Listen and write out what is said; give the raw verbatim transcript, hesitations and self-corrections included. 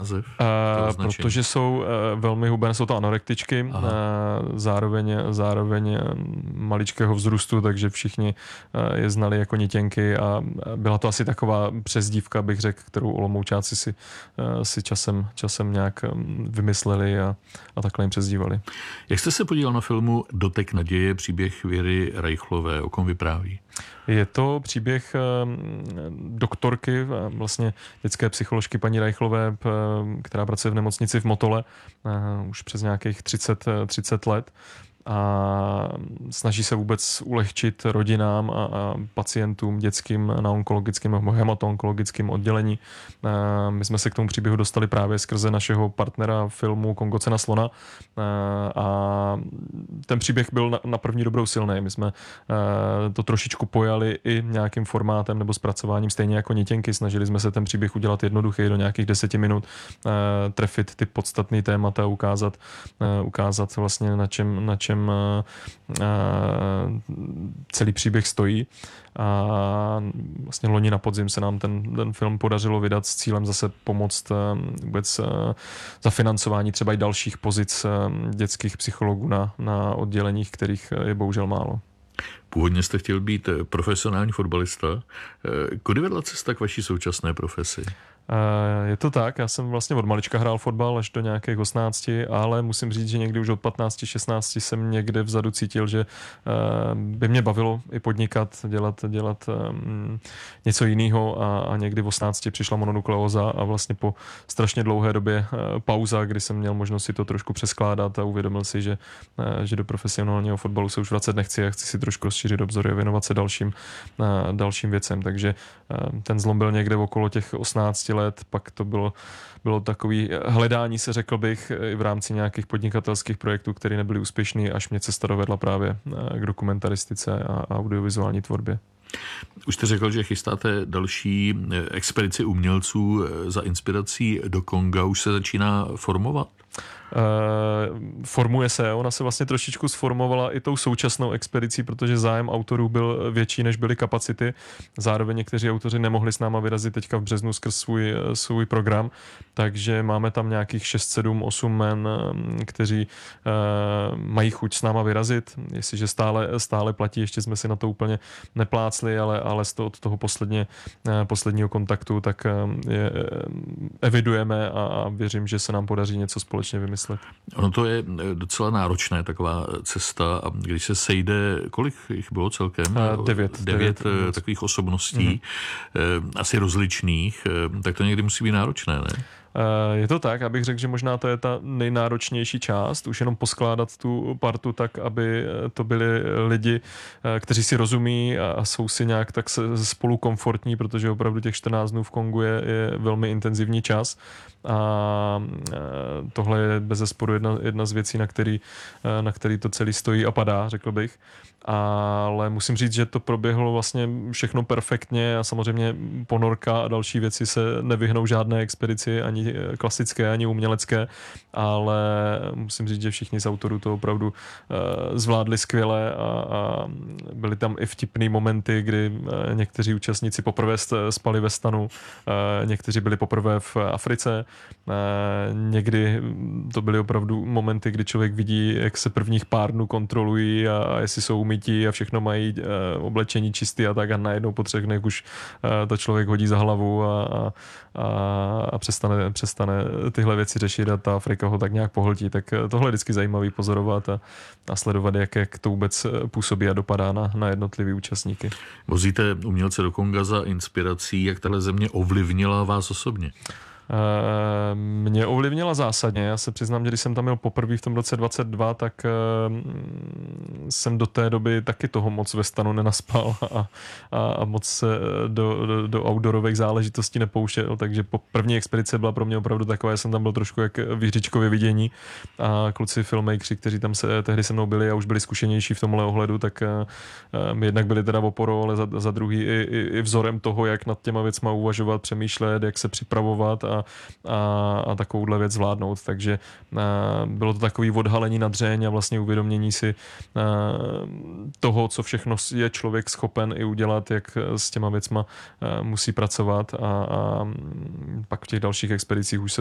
název? Uh, protože jsou uh, velmi hubené, jsou to anorektičky, uh, zároveň, zároveň maličkého vzrůstu, takže všichni uh, je znali jako nitěnky a byla to asi taková přezdívka, bych řekl, kterou Olomoučáci si, uh, si časem, časem nějak vymysleli a, a takhle jim přezdívali. Jak jste se podíval na filmu Dotek naděje, příběh Věry Reichlové, o kom vypráví? Je to příběh doktorky, vlastně dětské psycholožky paní Reichlové, která pracuje v nemocnici v Motole už přes nějakých třicet, třicet let a snaží se vůbec ulehčit rodinám a, a pacientům dětským na onkologickém nebo hematoonkologickém oddělení. My jsme se k tomu příběhu dostali právě skrze našeho partnera filmu Kongo cena slona a ten příběh byl na, na první dobrou silný. My jsme to trošičku pojali i nějakým formátem nebo zpracováním, stejně jako Nitěnky. Snažili jsme se ten příběh udělat jednoduchý, do nějakých deseti minut, trefit ty podstatné témata, ukázat, ukázat vlastně na čem, na čem celý příběh stojí. A vlastně loni na podzim se nám ten, ten film podařilo vydat s cílem zase pomoct vůbec za financování třeba i dalších pozic dětských psychologů na, na odděleních, kterých je bohužel málo. Původně jste chtěl být profesionální fotbalista. Kudy vedla cesta k vaší současné profesi? Je to tak, já jsem vlastně od malička hrál fotbal až do nějakých osmnácti, ale musím říct, že někdy už od patnácti šestnácti jsem někde vzadu cítil, že by mě bavilo i podnikat, dělat, dělat něco jiného a, a někdy v osmnácti přišla mononukleóza a vlastně po strašně dlouhé době pauza, kdy jsem měl možnost si to trošku přeskládat a uvědomil si, že, že do profesionálního fotbalu se už vracet nechci a chci si trošku rozšířit obzory a věnovat se dalším, dalším věcem, takže ten zlom byl někde okolo těch osmnácti let, pak to bylo, bylo takový hledání se, řekl bych, i v rámci nějakých podnikatelských projektů, které nebyly úspěšný, až mě cesta dovedla právě k dokumentaristice a audiovizuální tvorbě. Už jste řekl, že chystáte další expedici umělců za inspirací do Konga. Už se začíná formovat? Uh, formuje se, ona se vlastně trošičku sformovala i tou současnou expedicí, protože zájem autorů byl větší, než byly kapacity. Zároveň někteří autoři nemohli s náma vyrazit teďka v březnu skrz svůj, svůj program, takže máme tam nějakých šest, sedm, osm men, kteří uh, mají chuť s náma vyrazit. Jestliže stále, stále platí, ještě jsme si na to úplně neplácli, ale, ale z toho, od toho posledně, uh, posledního kontaktu, tak uh, je evidujeme a, a věřím, že se nám podaří něco společně vymyslet. Ono to je docela náročné, taková cesta, a když se sejde, kolik jich bylo celkem? Uh, devět. Devět, devět takových osobností, mm-hmm. asi rozličných, tak to někdy musí být náročné, ne? Je to tak, abych řekl, že možná to je ta nejnáročnější část, už jenom poskládat tu partu tak, aby to byli lidi, kteří si rozumí a jsou si nějak tak spolu komfortní, protože opravdu těch čtrnáct dnů v Kongu je, je velmi intenzivní čas a tohle je bezesporu jedna, jedna z věcí, na který, na který to celý stojí a padá, řekl bych. Ale musím říct, že to proběhlo vlastně všechno perfektně a samozřejmě ponorka a další věci se nevyhnou žádné expedici, ani klasické, ani umělecké, ale musím říct, že všichni z autorů to opravdu uh, zvládli skvěle a, a byly tam i vtipný momenty, kdy uh, někteří účastníci poprvé spali ve stanu, uh, někteří byli poprvé v Africe, uh, někdy to byly opravdu momenty, kdy člověk vidí, jak se prvních pár dnů kontrolují a, a jestli jsou umytí a všechno mají uh, oblečení čistý a tak a najednou po třech dnech už uh, to člověk hodí za hlavu a, a, a přestane, přestane tyhle věci řešit a ta Afrika ho tak nějak pohltí. Tak tohle je vždycky zajímavý pozorovat a, a sledovat, jak, jak to vůbec působí a dopadá na, na jednotlivý účastníky. Vozíte umělce do Konga za inspirací, jak tahle země ovlivnila vás osobně? Mě ovlivnila zásadně. Já se přiznám, že když jsem tam byl poprvé v tom roce dvacet dva, tak jsem do té doby taky toho moc ve stanu nenaspal a, a, a moc se do, do, do outdoorových záležitostí nepouštěl, takže po první expedice byla pro mě opravdu taková, já jsem tam byl trošku jak v Jiříčkově vidění a kluci filmmakeri, kteří tam se tehdy se mnou byli a už byli zkušenější v tomhle ohledu, tak um, jednak byli teda oporou, ale za, za druhý i, i, i vzorem toho, jak nad těma věcma uvažovat, přemýšlet, jak se připravovat a A, a takovouhle věc zvládnout. Takže a, bylo to takový odhalení na dřeň a vlastně uvědomění si a, toho, co všechno je člověk schopen i udělat, jak s těma věcma a, musí pracovat a, a pak v těch dalších expedicích už se